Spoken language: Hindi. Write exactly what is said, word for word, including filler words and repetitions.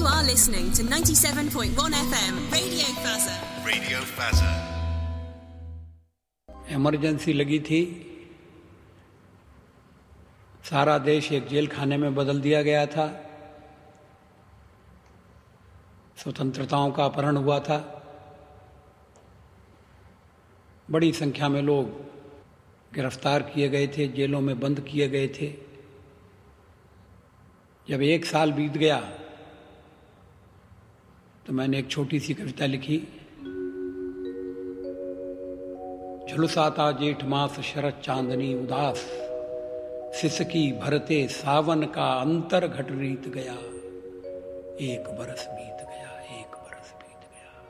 You are listening to ninety-seven point one F M Radio Faza. Radio Faza. Emergency लगी थी, सारा देश एक जेल खाने में बदल दिया गया था, स्वतंत्रताओं का अपहरण हुआ था, बड़ी संख्या में लोग गिरफ्तार किए गए थे, जेलों में बंद किए गए थे। जब एक साल बीत गया तो मैंने एक छोटी सी कविता लिखी। झुलसाता जेठ मास शरद चांदनी उदास, सिसकी भरते सावन का अंतर घट रीत गया, एक बरस बीत गया।